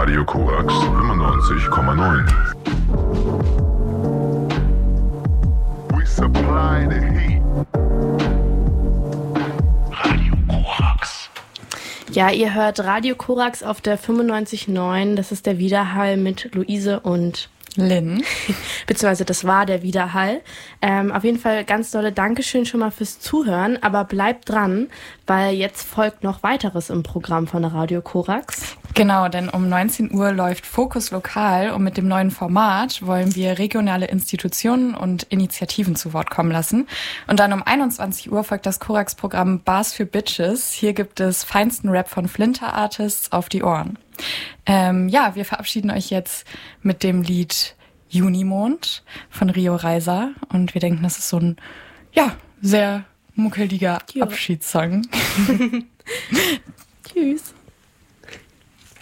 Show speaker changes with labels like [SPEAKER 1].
[SPEAKER 1] Radio Korax 95,9. We supply the heat. Radio Korax.
[SPEAKER 2] Ja, ihr hört Radio Korax auf der 95,9. Das ist der Widerhall mit Luise und
[SPEAKER 3] Lynn.
[SPEAKER 2] Beziehungsweise das war der Widerhall. Auf jeden Fall ganz dolle Dankeschön schon mal fürs Zuhören, aber bleibt dran, weil jetzt folgt noch weiteres im Programm von der Radio Korax.
[SPEAKER 3] Genau, denn um 19 Uhr läuft Fokus Lokal und mit dem neuen Format wollen wir regionale Institutionen und Initiativen zu Wort kommen lassen. Und dann um 21 Uhr folgt das Korax-Programm Bars für Bitches. Hier gibt es feinsten Rap von Flinter Artists auf die Ohren. Wir verabschieden euch jetzt mit dem Lied Junimond von Rio Reiser und wir denken, das ist so ein, sehr muckeliger Abschiedssong.
[SPEAKER 2] Tschüss.